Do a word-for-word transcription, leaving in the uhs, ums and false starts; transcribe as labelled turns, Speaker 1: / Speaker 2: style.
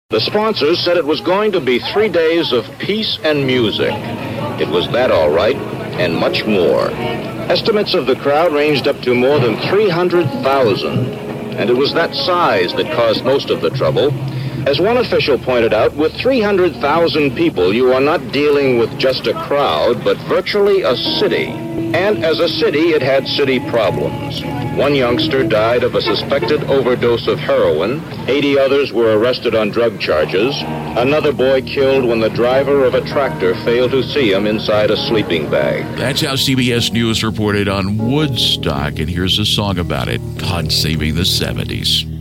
Speaker 1: The sponsors said it was going to be three days of peace and music. It was that all right, and much more. Estimates of the crowd ranged up to more than three hundred thousand, and it was that size that caused most of the trouble. As one official pointed out, with three hundred thousand people, you are not dealing with just a crowd, but virtually a city. And as a city, it had city problems. One youngster died of a suspected overdose of heroin. eighty others were arrested on drug charges. Another boy killed when the driver of a tractor failed to see him inside a sleeping bag.
Speaker 2: That's how C B S News reported on Woodstock, and here's a song about it, God Saving the seventies.